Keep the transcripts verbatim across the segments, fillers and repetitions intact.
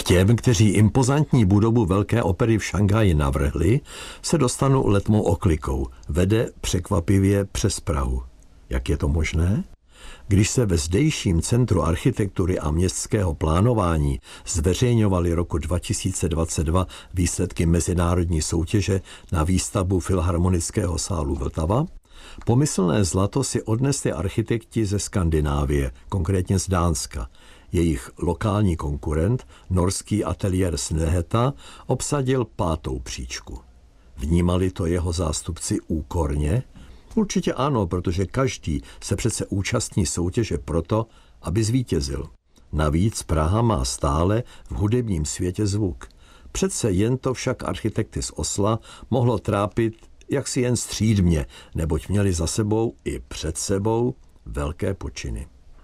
těm, kteří impozantní budovu Velké opery v Šanghaji navrhli, se dostanu letmou oklikou. Vede překvapivě přes Prahu. Jak je to možné? Když se ve zdejším Centru architektury a městského plánování zveřejňovaly roku dva tisíce dvacet dva výsledky mezinárodní soutěže na výstavbu Filharmonického sálu Vltava, pomyslné zlato si odnesli architekti ze Skandinávie, konkrétně z Dánska. Jejich lokální konkurent, norský ateliér Sneheta, obsadil pátou příčku. Vnímali to jeho zástupci úkorně? Určitě ano, protože každý se přece účastní soutěže proto, aby zvítězil. Navíc Praha má stále v hudebním světě zvuk. Přece jen to však architekty z Osla mohlo trápit jaksi jen střídmě, neboť měli za sebou i před sebou velké počiny.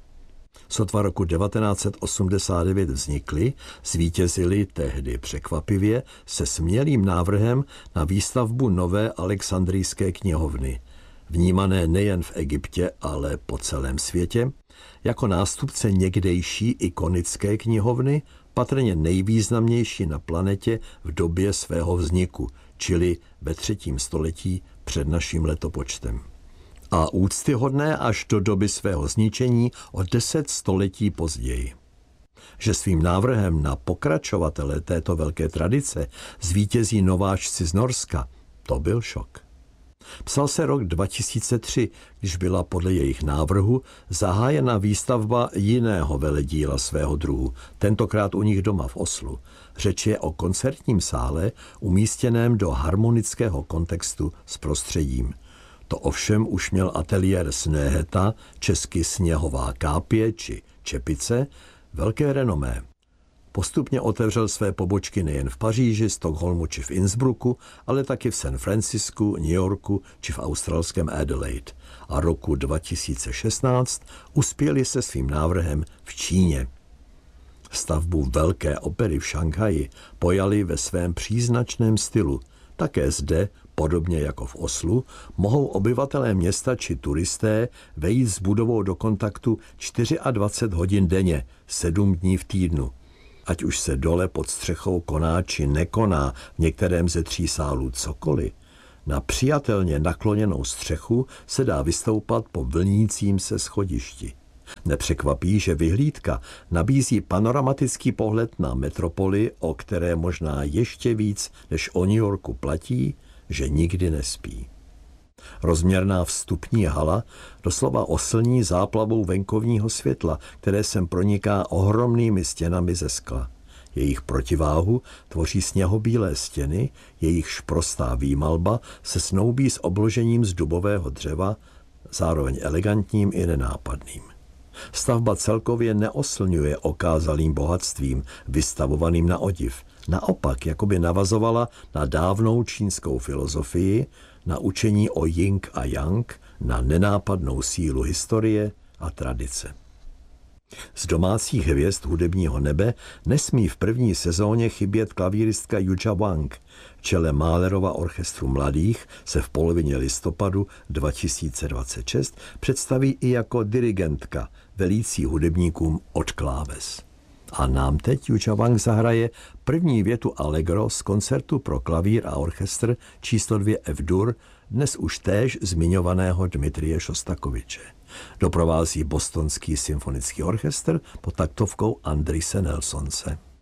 Sotva roku devatenáct set osmdesát devět vznikly, zvítězili tehdy překvapivě se smělým návrhem na výstavbu nové Alexandrijské knihovny, vnímané nejen v Egyptě, ale po celém světě, jako nástupce někdejší ikonické knihovny, patrně nejvýznamnější na planetě v době svého vzniku, čili ve třetím století před naším letopočtem. A úctyhodné až do doby svého zničení o deset století později. Že svým návrhem na pokračovatele této velké tradice zvítězí nováčci z Norska, to byl šok. Psal se rok dva tisíce tři, když byla podle jejich návrhu zahájena výstavba jiného veledíla svého druhu, tentokrát u nich doma v Oslu. Řeč je o koncertním sále umístěném do harmonického kontextu s prostředím. To ovšem už měl ateliér Sneheta, česky Sněhová kápě či čepice, velké renomé. Postupně otevřel své pobočky nejen v Paříži, Stockholmu či v Innsbrucku, ale taky v San Francisku, New Yorku či v australském Adelaide. A roku dva tisíce šestnáct uspěli se svým návrhem v Číně. Stavbu Velké opery v Šanghaji pojali ve svém příznačném stylu. Také zde, podobně jako v Oslu, mohou obyvatelé města či turisté vejít s budovou do kontaktu dvacet čtyři hodin denně, sedm dní v týdnu. Ať už se dole pod střechou koná či nekoná v některém ze tří sálů cokoliv, na přijatelně nakloněnou střechu se dá vystoupat po vlnícím se schodišti. Nepřekvapí, že vyhlídka nabízí panoramatický pohled na metropoli, o které možná ještě víc než o New Yorku platí, že nikdy nespí. Rozměrná vstupní hala doslova oslní záplavou venkovního světla, které sem proniká ohromnými stěnami ze skla. Jejich protiváhu tvoří sněhobílé stěny, jejichž prostá výmalba se snoubí s obložením z dubového dřeva, zároveň elegantním i nenápadným. Stavba celkově neoslňuje okázalým bohatstvím, vystavovaným na odiv. Naopak, jakoby navazovala na dávnou čínskou filozofii, na učení o Ying a Yang, na nenápadnou sílu historie a tradice. Z domácích hvězd hudebního nebe nesmí v první sezóně chybět klavíristka Yuja Wang. V čele Mahlerova orchestru mladých se v polovině listopadu dva tisíce dvacet šest představí i jako dirigentka, velící hudebníkům od kláves. A nám teď Yuja Wang zahraje první větu Allegro z koncertu pro klavír a orchestr číslo dvě F-dur, dnes už též zmiňovaného Dmitrije Šostakoviče. Doprovází Bostonský symfonický orchestr pod taktovkou Andrise Nelsonse.